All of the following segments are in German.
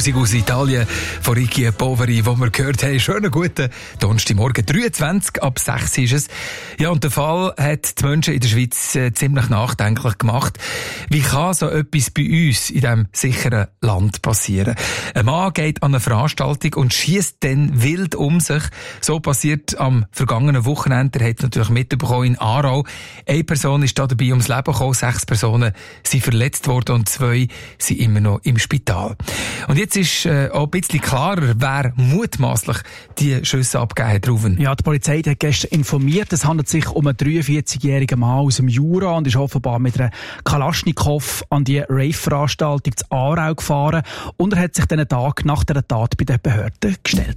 Musik aus Italien von Ricky Poveri, wo wir gehört haben. Schönen guten Donnerstagmorgen, 23 ab 6 ist es. Ja, und der Fall hat die Menschen in der Schweiz ziemlich nachdenklich gemacht. Wie kann so etwas bei uns in diesem sicheren Land passieren? Ein Mann geht an eine Veranstaltung und schießt dann wild um sich. So passiert am vergangenen Wochenende. Er hat es natürlich mitbekommen in Aarau. Eine Person ist da dabei ums Leben gekommen, 6 Personen sind verletzt worden und 2 sind immer noch im Spital. Und jetzt ist auch ein bisschen klarer, wer mutmaßlich die Schüsse abgegeben hat, Ruven. Ja, die Polizei hat gestern informiert, es handelt sich um einen 43-jährigen Mann aus dem Jura und ist offenbar mit einer Kalaschnikow an die Rave-Veranstaltung zu Aarau gefahren und er hat sich den Tag nach der Tat bei den Behörden gestellt.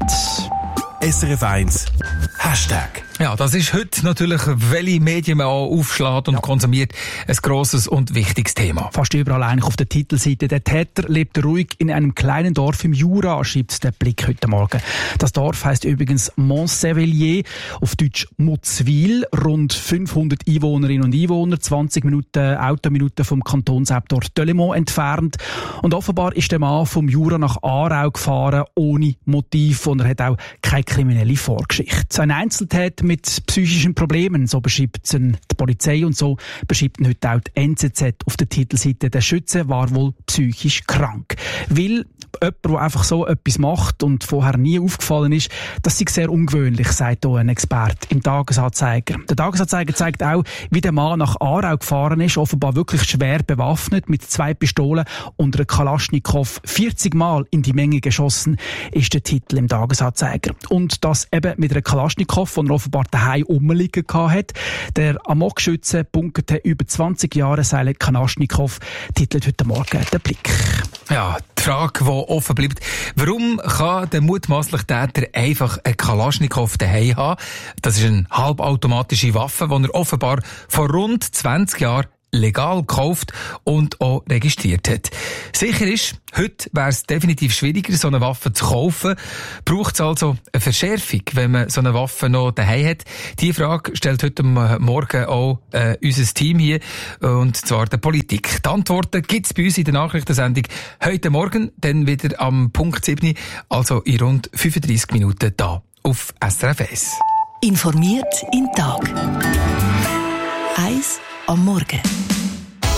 SRF 1 Hashtag. Ja, das ist heute natürlich, welche Medien man auch aufschlägt und konsumiert, ein grosses und wichtiges Thema. Fast überall eigentlich auf der Titelseite. Der Täter lebt ruhig in einem kleinen Dorf im Jura, schreibt der Blick heute Morgen. Das Dorf heisst übrigens Montsévellier, auf Deutsch Mutzwil, rund 500 Einwohnerinnen und Einwohner, 20 Autominuten vom Kantonshauptort Delémont entfernt. Und offenbar ist der Mann vom Jura nach Aarau gefahren, ohne Motiv, und er hat auch keine kriminelle Vorgeschichte. Ein Einzeltäter mit psychischen Problemen, so beschreibt ihn die Polizei und so beschreibt ihn heute auch die NZZ auf der Titelseite. Der Schütze war wohl psychisch krank. Weil jemand, der einfach so etwas macht und vorher nie aufgefallen ist, das ist sehr ungewöhnlich, sagt hier ein Experte im Tagesanzeiger. Der Tagesanzeiger zeigt auch, wie der Mann nach Aarau gefahren ist, offenbar wirklich schwer bewaffnet, mit 2 Pistolen und einer Kalaschnikow 40 Mal in die Menge geschossen, ist der Titel im Tagesanzeiger. Und das eben mit einer Kalaschnikow, die er offenbar daheim rumliegen hatte. Der Amokschütze bunkerte über 20 Jahre seine Kalaschnikow, titelt heute Morgen der Blick. Ja, die Frage, die offen bleibt, warum kann der mutmaßliche Täter einfach eine Kalaschnikow daheim haben? Das ist eine halbautomatische Waffe, die er offenbar vor rund 20 Jahren legal gekauft und auch registriert hat. Sicher ist, heute wäre es definitiv schwieriger, so eine Waffe zu kaufen. Braucht es also eine Verschärfung, wenn man so eine Waffe noch daheim hat? Die Frage stellt heute Morgen auch unser Team hier, und zwar der Politik. Die Antworten gibt es bei uns in der Nachrichtensendung heute Morgen, dann wieder am Punkt 7, also in rund 35 Minuten da auf SRF 1. Informiert in Tag. 1 am Morgen.